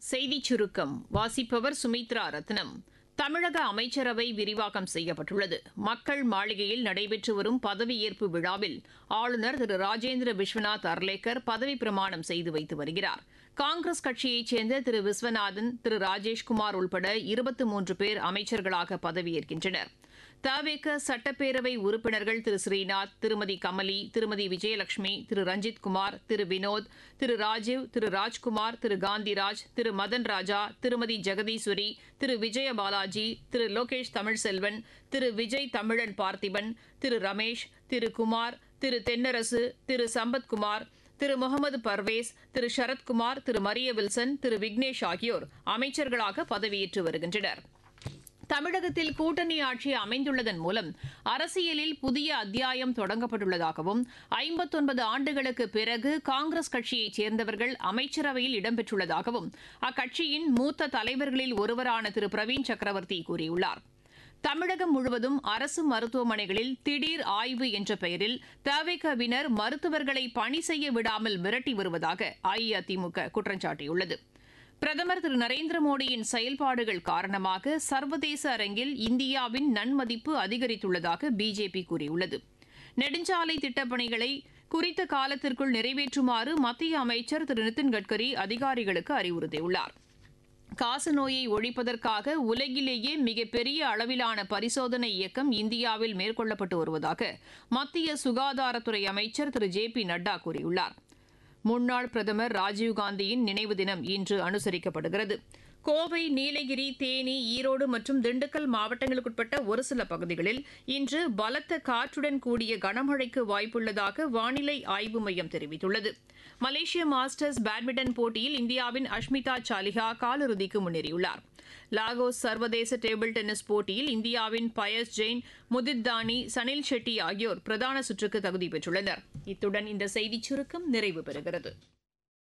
செய்திச் சுருக்கம் வாசிப்பவர் சுமித்ரா ரத்னம். தமிழக அமைச்சரவை விரிவாக்கம் செய்யப்பட்டுள்ளது. மக்கள் மாளிகையில் நடைபெற்று வரும் பதவியேற்பு விழாவில் ஆளுநர் திரு ராஜேந்திர விஸ்வநாத் அர்லேக்கர் பதவிப் பிரமாணம் செய்து வைத்து வருகிறார். காங்கிரஸ் கட்சியைச் சேர்ந்த திரு விஸ்வநாதன், திரு ராஜேஷ்குமார் உள்பட 23 பேர் அமைச்சர்களாக பதவியேற்கின்றனர். தவேக சட்டப்பேரவை உறுப்பினர்கள் திரு ஸ்ரீநாத், திருமதி கமலி, திருமதி விஜயலட்சுமி, திரு ரஞ்சித்குமார், திரு வினோத், திரு ராஜீவ், திரு ராஜ்குமார், திரு காந்திராஜ், திரு மதன் ராஜா, திருமதி ஜெகதீஸ்வரி, திரு விஜயபாலாஜி, திரு லோகேஷ் தமிழ்செல்வன், திரு விஜய் தமிழன் பார்த்திபன், திரு ரமேஷ், திரு குமார், திரு தென்னரசு, திரு சம்பத்குமார், திரு முகமது பர்வேஸ், திரு சரத்குமார், திரு மரிய வில்சன், திரு விக்னேஷ் ஆகியோர் அமைச்சர்களாக பதவியேற்று வருகின்றனர். தமிழகத்தில் கூட்டணி ஆட்சி அமைந்துள்ளதன் மூலம் அரசியலில் புதிய அத்தியாயம் தொடங்கப்பட்டுள்ளதாகவும் 59 ஆண்டுகளுக்கு பிறகு காங்கிரஸ் கட்சியைச் சேர்ந்தவர்கள் அமைச்சரவையில் இடம்பெற்றுள்ளதாகவும் அக்கட்சியின் மூத்த தலைவர்களில் ஒருவரான திரு பிரவீன் சக்கரவர்த்தி கூறியுள்ளார். தமிழகம் முழுவதும் அரசு மருத்துவமனைகளில் திடீர் ஆய்வு என்ற பெயரில் தவேகவினர் மருத்துவர்களை பணி செய்ய விடாமல் மிரட்டி வருவதாக அஇஅதிமுக குற்றம் சாட்டியுள்ளது. பிரதமர் திரு நரேந்திர மோடியின் செயல்பாடுகள் காரணமாக சர்வதேச அரங்கில் இந்தியாவின் நன்மதிப்பு அதிகரித்துள்ளதாக பிஜேபி கூறியுள்ளது. நெடுஞ்சாலை திட்டப்பணிகளை குறித்த காலத்திற்குள் நிறைவேற்றுமாறு மத்திய அமைச்சர் திரு நிதின் கட்கரி அதிகாரிகளுக்கு அறிவுறுத்தியுள்ளார். காசநோயை ஒழிப்பதற்காக உலகிலேயே மிகப்பெரிய அளவிலான பரிசோதனை இயக்கம் இந்தியாவில் மேற்கொள்ளப்பட்டு வருவதாக மத்திய சுகாதாரத்துறை அமைச்சர் திரு ஜே.பி. நட்டா கூறியுள்ளார். முன்னாள் பிரதமர் ராஜீவ்காந்தியின் நினைவு தினம் இன்று அனுசரிக்கப்படுகிறது. கோவை, நீலகிரி, தேனி, ஈரோடு மற்றும் திண்டுக்கல் மாவட்டங்களுக்குட்பட்ட ஒரு சில பகுதிகளில் இன்று பலத்த காற்றுடன் கூடிய கனமழைக்கு வாய்ப்புள்ளதாக வானிலை ஆய்வு மையம் தெரிவித்துள்ளது. மலேசிய மாஸ்டர்ஸ் பேட்மிண்டன் போட்டியில் இந்தியாவின் அஷ்மிதா சாலிஹா காலிறுதிக்கு முன்னேறியுள்ளார். லாகோஸ் சர்வதேச டேபிள் டென்னிஸ் போட்டியில் இந்தியாவின் பயஸ் ஜெயின், முதித் தானி, சனில் ஷெட்டி ஆகியோர் பிரதான சுற்றுக்கு தகுதி பெற்றுள்ளனர். இத்துடன் இந்த செய்திச் சுருக்கம் நிறைவு பெறுகிறது.